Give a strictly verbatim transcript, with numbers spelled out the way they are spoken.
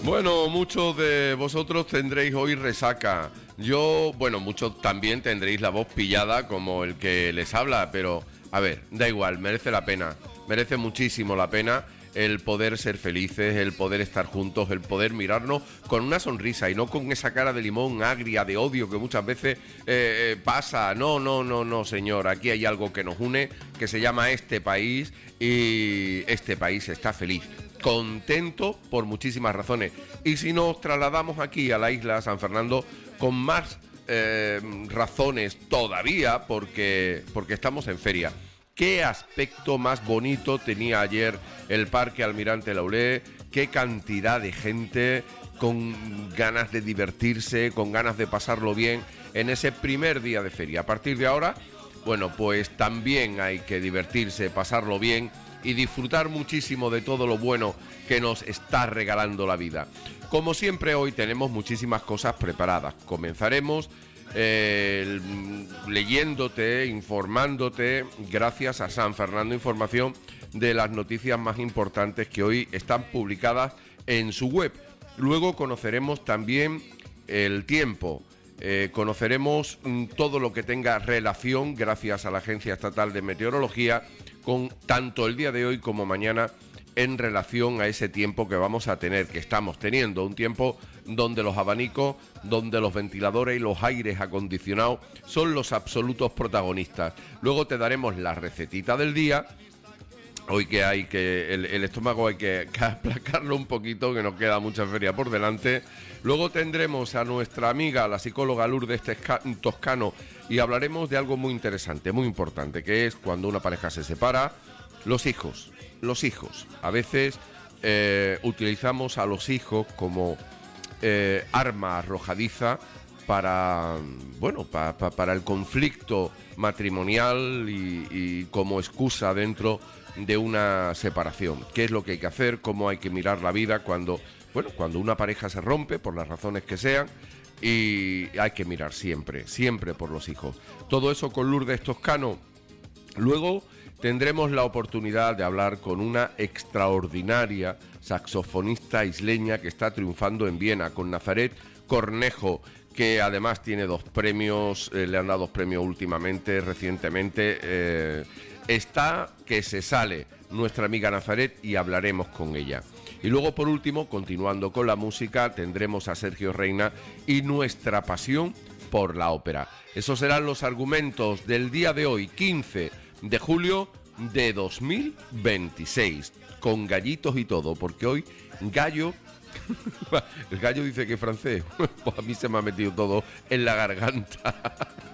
Bueno, muchos de vosotros tendréis hoy resaca. Yo, bueno, muchos también tendréis la voz pillada como el que les habla, pero a ver, da igual, merece la pena, merece muchísimo la pena el poder ser felices, el poder estar juntos, el poder mirarnos con una sonrisa y no con esa cara de limón agria, de odio que muchas veces eh, pasa. No, no, no, no, señor, aquí hay algo que nos une, que se llama este país, y este país está feliz, contento por muchísimas razones. Y si nos trasladamos aquí a la isla San Fernando, con más eh, razones todavía, porque, porque estamos en feria. Qué aspecto más bonito tenía ayer el Parque Almirante Laulé, qué cantidad de gente con ganas de divertirse, con ganas de pasarlo bien en ese primer día de feria. A partir de ahora, bueno, pues también hay que divertirse, pasarlo bien y disfrutar muchísimo de todo lo bueno que nos está regalando la vida. Como siempre, hoy tenemos muchísimas cosas preparadas. Comenzaremos eh, leyéndote, informándote, gracias a San Fernando Información, de las noticias más importantes que hoy están publicadas en su web. Luego conoceremos también el tiempo. Eh, conoceremos mm, todo lo que tenga relación, gracias a la Agencia Estatal de Meteorología, con tanto el día de hoy como mañana, en relación a ese tiempo que vamos a tener, que estamos teniendo, un tiempo donde los abanicos, donde los ventiladores y los aires acondicionados son los absolutos protagonistas. Luego te daremos la recetita del día. Hoy que hay que, el, el estómago hay que, que aplacarlo un poquito, que nos queda mucha feria por delante. Luego tendremos a nuestra amiga, la psicóloga Lourdes Toscano, y hablaremos de algo muy interesante, muy importante, que es cuando una pareja se separa, los hijos, los hijos. A veces eh, utilizamos a los hijos como eh, arma arrojadiza para, bueno, pa, pa, para el conflicto matrimonial y, y como excusa dentro de una separación. ¿Qué es lo que hay que hacer? ¿Cómo hay que mirar la vida cuando, bueno, cuando una pareja se rompe, por las razones que sean? Y hay que mirar siempre, siempre por los hijos. Todo eso con Lourdes Toscano. Luego tendremos la oportunidad de hablar con una extraordinaria saxofonista isleña que está triunfando en Viena, con Nazaret Cornejo, que además tiene dos premios, eh, le han dado dos premios últimamente, recientemente. Eh, está que se sale nuestra amiga Nazaret y hablaremos con ella. Y luego, por último, continuando con la música, tendremos a Sergio Reina y nuestra pasión por la ópera. Esos serán los argumentos del día de hoy, quince de julio de dos mil veintiséis, con gallitos y todo, porque hoy gallo... El gallo dice que es francés, pues a mí se me ha metido todo en la garganta.